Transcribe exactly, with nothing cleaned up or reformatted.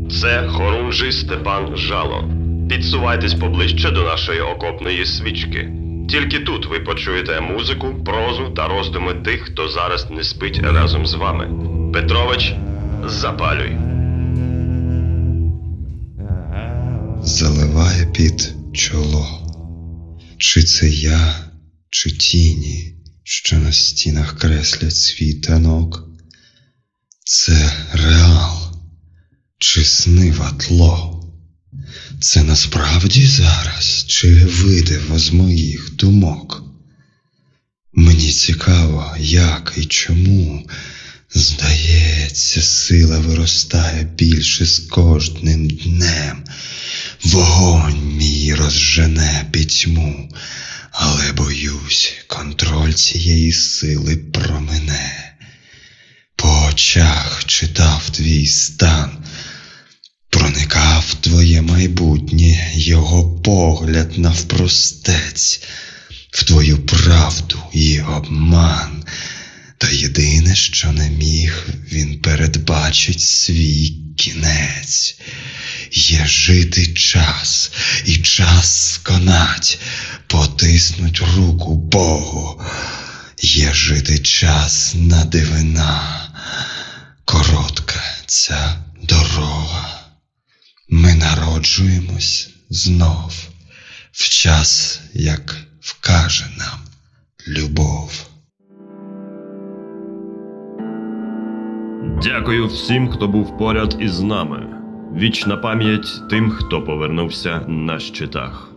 Це хорунжий Степан Жало. Підсувайтесь поближче до нашої окопної свічки. Тільки тут ви почуєте музику, прозу та роздуми тих, хто зараз не спить разом з вами. Петрович, запалюй. Заливає під чоло. Чи це я, чи тіні, що на стінах креслять свій танок? Це реал, чи снива тло? Це насправді зараз, чи видиво з моїх думок? Мені цікаво, як і чому. Здається, сила виростає більше з кожним днем. Вогонь мій розжене пітьму, але боюсь, контроль цієї сили промине. По очах читав твій стан, проникав твоє майбутнє, його погляд навпростець, в твою правду і обман. Та єдине, що не міг, він передбачить свій кінець. Є жити час, і час сконать, потиснуть руку Богу. Є жити час на дивина, коротка ця дорога. Ми народжуємось знов, в час, як вкаже нам любов. Дякую всім, хто був поряд із нами. Вічна пам'ять тим, хто повернувся на щитах.